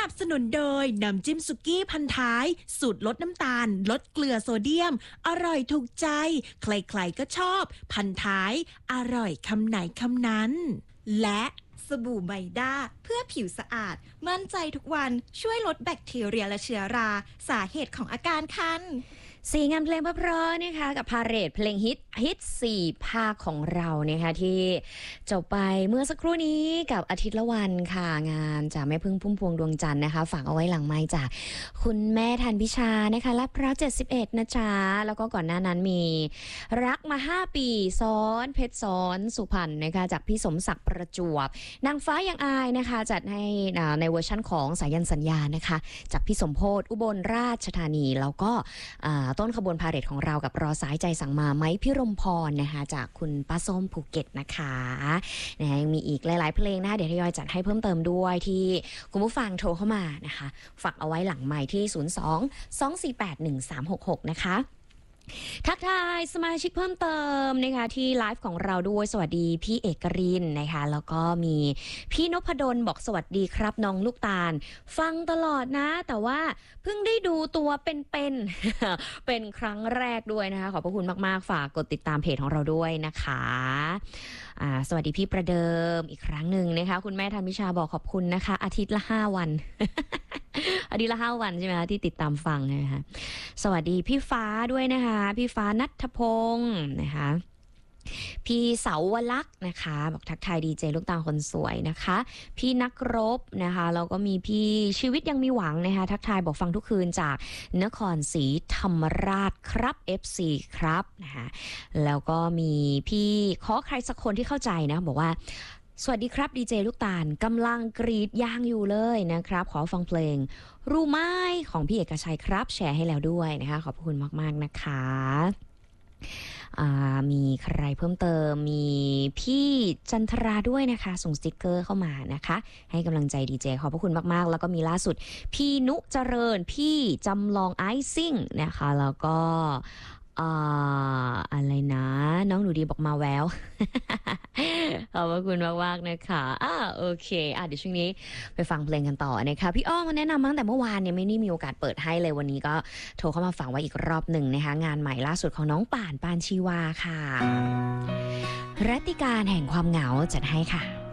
นับสนุนโดยน้ำจิ้มสุกี้พันท้ายสูตรลดน้ำตาลลดเกลือโซเดียมอร่อยถูกใจใครๆก็ชอบพันท้ายอร่อยคำไหนคำนั้นและสบู่ไมด้าเพื่อผิวสะอาดมั่นใจทุกวันช่วยลดแบคทีเรียและเชื้อราสาเหตุของอาการคันสีงานเพลงเพราะๆนะคะกับพาเหรดเพลงฮิต4ภาคของเรานะคะที่จบไปเมื่อสักครู่นี้กับอาทิตย์ละวันค่ะงานจากแม่พึ่งพุ่มพวงดวงจันทร์นะคะฝากเอาไว้หลังไมค์จากคุณแม่ทันพิชานะคะลาดพร้าว71นะจ๊ะแล้วก็ก่อนหน้านั้นมีรักมา5ปีซ้อนเพชรซ้อนสุพรรณนะคะจากพี่สมศักดิ์ประจวบนางฟ้ายังอายนะคะจัดให้ในเวอร์ชั่นของสายันสัญญานะคะจากพี่สมโพธิ์อุบลราชธานีแล้วก็ต้นขบวนพาเหรดของเรากับรอสายใจสั่งมาไม้พิรมพรนะคะจากคุณป้าส้มภูเก็ตนะคะยังมีอีกหลายๆเพลงนะคะเดี๋ยวทยอยจัดให้เพิ่มเติมด้วยที่คุณผู้ฟังโทรเข้ามานะคะฝากเอาไว้หลังไมค์ที่02-248-1366นะคะทักทายสมาชิกเพิ่มเติมนะคะที่ไลฟ์ของเราด้วยสวัสดีพี่เอกรินนะคะแล้วก็มีพี่นพดลบอกสวัสดีครับน้องลูกตาลฟังตลอดนะแต่ว่าเพิ่งได้ดูตัวเป็นเป็นครั้งแรกด้วยนะคะขอบพระคุณมากๆฝากกดติดตามเพจของเราด้วยนะคะสวัสดีพี่ประเดิมอีกครั้งหนึ่งนะคะคุณแม่ธันพิชาบอกขอบคุณนะคะอาทิตย์ละ5 วัน อาทิตย์ละ5 วันใช่ไหมคะที่ติดตามฟังนะคะสวัสดีพี่ฟ้าด้วยนะคะพี่ฟ้าณัฐพงศ์นะคะพี่เสาวลักษณ์นะคะบอกทักทายดีเจลูกตาคนสวยนะคะพี่นักรบนะคะแล้วก็มีพี่ชีวิตยังมีหวังนะคะทักทายบอกฟังทุกคืนจากนครศรีธรรมราชครับ FC ครับนะคะแล้วก็มีพี่ขอใครสักคนที่เข้าใจนะบอกว่าสวัสดีครับดีเจลูกตาลกำลังกรีดยางอยู่เลยนะครับขอฟังเพลงรู้ไหมของพี่เอกชัยครับแชร์ให้แล้วด้วยนะคะขอบคุณมากๆนะคะมีใครเพิ่มเติมมีพี่จันทราด้วยนะคะส่งสติกเกอร์เข้ามานะคะให้กำลังใจดีเจขอบพระคุณมากๆแล้วก็มีล่าสุดพี่นุเจริญพี่จำลองไอซิ่งนะคะแล้วก็อะไรนะน้องหนูดีบอกมาแวว ขอบคุณมากๆนะคะโอเคเดี๋ยวช่วงนี้ไปฟังเพลงกันต่อนะคะพี่อ้อมมาแนะนำมาตั้งแต่เมื่อวานเนี่ยไม่ได้มีโอกาสเปิดให้เลยวันนี้ก็โทรเข้ามาฟังไว้อีกรอบหนึ่งนะคะงานใหม่ล่าสุดของน้องป่านชีวาค่ะรัตติการแห่งความเหงาจัดให้ค่ะ